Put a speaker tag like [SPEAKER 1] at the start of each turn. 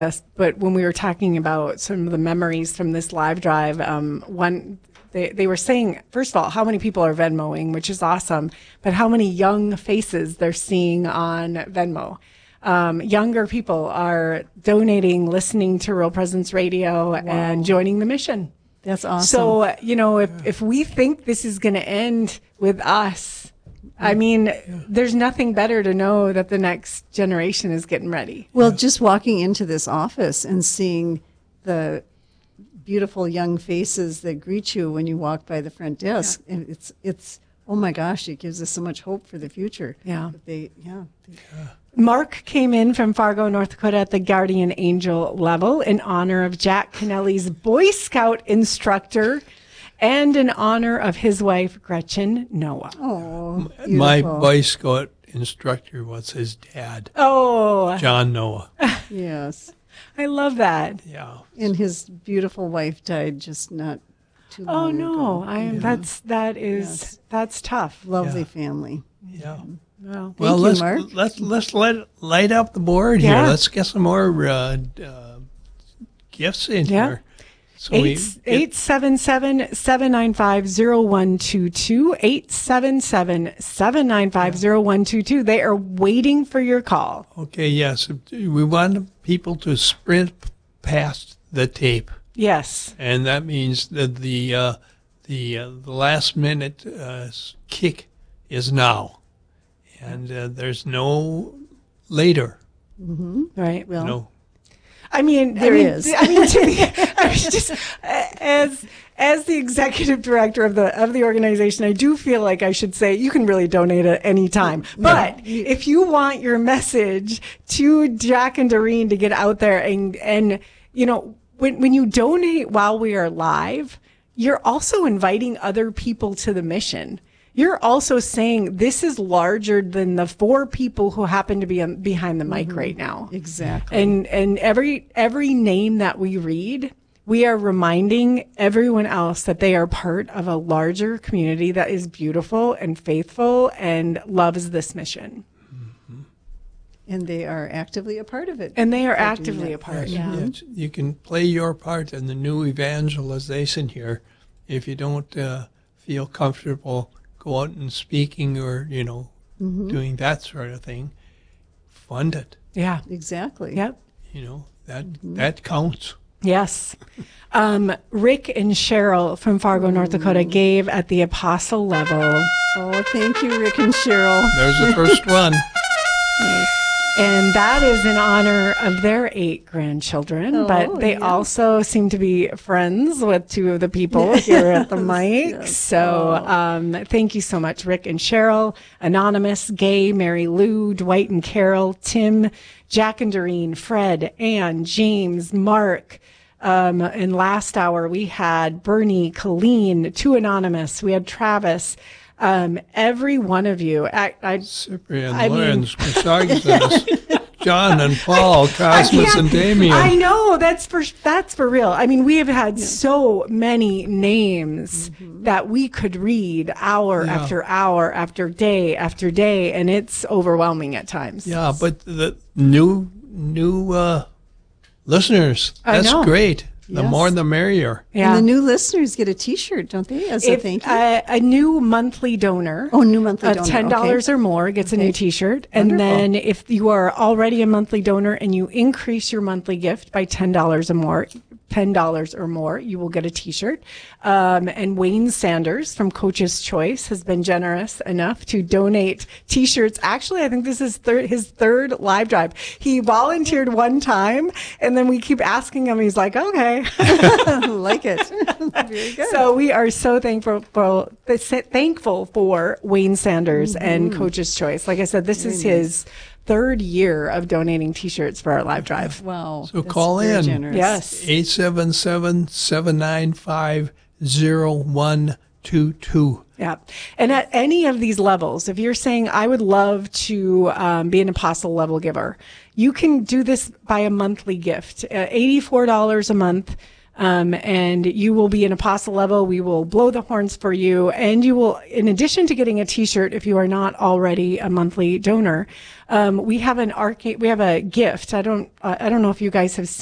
[SPEAKER 1] Yes, but when we were talking about some of the memories from this live drive, they were saying, first of all, how many people are Venmoing, which is awesome, but how many young faces they're seeing on Venmo. Younger people are donating, listening to Real Presence Radio, and joining the mission.
[SPEAKER 2] That's awesome.
[SPEAKER 1] So, if we think this is going to end with us, I mean, there's nothing better to know that the next generation is getting ready.
[SPEAKER 2] Well, just walking into this office and seeing the beautiful young faces that greet you when you walk by the front desk, and it's oh my gosh, it gives us so much hope for the future.
[SPEAKER 1] Yeah.
[SPEAKER 2] But
[SPEAKER 1] Mark came in from Fargo, North Dakota at the Guardian Angel level in honor of Jack Kennelly's Boy Scout instructor and in honor of his wife, Gretchen Noah.
[SPEAKER 2] Oh,
[SPEAKER 3] my Boy Scout instructor was his dad.
[SPEAKER 1] Oh.
[SPEAKER 3] John Noah.
[SPEAKER 2] Yes.
[SPEAKER 1] I love that.
[SPEAKER 3] Yeah.
[SPEAKER 2] And his beautiful wife died just not too long ago.
[SPEAKER 1] That's tough.
[SPEAKER 2] Lovely family.
[SPEAKER 3] Yeah.
[SPEAKER 1] Well,
[SPEAKER 2] Thank you, Mark.
[SPEAKER 3] let's light up the board here. Let's get some more gifts in here. So
[SPEAKER 1] 877-795-0122. 877-795-0122. They are waiting for your call.
[SPEAKER 3] Okay, yes. We want people to sprint past the tape.
[SPEAKER 1] Yes.
[SPEAKER 3] And that means that the last minute kick is now. And there's no later.
[SPEAKER 2] Mm-hmm.
[SPEAKER 1] Right.
[SPEAKER 2] Well,
[SPEAKER 3] no.
[SPEAKER 1] I mean,
[SPEAKER 2] there is.
[SPEAKER 1] I mean, just as the executive director of the organization, I do feel like I should say you can really donate at any time. But if you want your message to Jack and Doreen to get out there and when you donate while we are live, you're also inviting other people to the mission. You're also saying this is larger than the 4 people who happen to be behind the mic right now.
[SPEAKER 2] Exactly.
[SPEAKER 1] And every name that we read, we are reminding everyone else that they are part of a larger community that is beautiful and faithful and loves this mission.
[SPEAKER 3] Mm-hmm.
[SPEAKER 2] And they are actively a part of it.
[SPEAKER 1] And they are actively a part.
[SPEAKER 3] Yes.
[SPEAKER 1] Yeah.
[SPEAKER 3] You can play your part in the new evangelization here. If you don't feel comfortable go out and speaking or, doing that sort of thing, fund it.
[SPEAKER 1] Yeah.
[SPEAKER 2] Exactly.
[SPEAKER 1] Yep.
[SPEAKER 3] That counts.
[SPEAKER 1] Yes. Rick and Cheryl from Fargo, North Dakota gave at the apostle level.
[SPEAKER 2] Oh, thank you, Rick and Cheryl.
[SPEAKER 3] There's the first one.
[SPEAKER 2] Yes.
[SPEAKER 1] And that is in honor of their 8 grandchildren, but they also seem to be friends with 2 of the people here at the mic.
[SPEAKER 2] Yes.
[SPEAKER 1] So thank you so much, Rick and Cheryl, Anonymous, Gay, Mary Lou, Dwight and Carol, Tim, Jack and Doreen, Fred, Ann, James, Mark. In last hour, we had Bernie, Colleen, 2 Anonymous. We had Travis. Every one of you,
[SPEAKER 3] Cyprian, Lorenz, John and Paul, Cosmos and Damien.
[SPEAKER 1] I know that's for real. I mean, we have had so many names that we could read hour after hour after day, and it's overwhelming at times.
[SPEAKER 3] Yeah, but the new listeners, that's great. The more the merrier.
[SPEAKER 1] Yeah.
[SPEAKER 2] And the new listeners get a T-shirt, don't they, as a thank you?
[SPEAKER 1] A new monthly donor.
[SPEAKER 2] Oh, new monthly donor.
[SPEAKER 1] $10 or more gets a new T-shirt. And then if you are already a monthly donor and you increase your monthly gift by $10 or more, you will get a T-shirt. And Wayne Sanders from Coach's Choice has been generous enough to donate T-shirts. Actually, I think this is his 3rd live drive. He volunteered one time, and then we keep asking him. He's like, okay.
[SPEAKER 2] Like it. Very good.
[SPEAKER 1] So we are so thankful for Wayne Sanders and Coach's Choice. Like I said, this is his 3rd year of donating T-shirts for our live drive.
[SPEAKER 2] Wow.
[SPEAKER 3] So call in.
[SPEAKER 2] Generous.
[SPEAKER 1] Yes.
[SPEAKER 3] 877-795-0122.
[SPEAKER 1] Yeah. And at any of these levels, if you're saying, I would love to be an apostle level giver, you can do this by a monthly gift, $84 a month. And you will be an apostle level. We will blow the horns for you. And you will, in addition to getting a t-shirt, if you are not already a monthly donor, we have a gift. I don't know if you guys have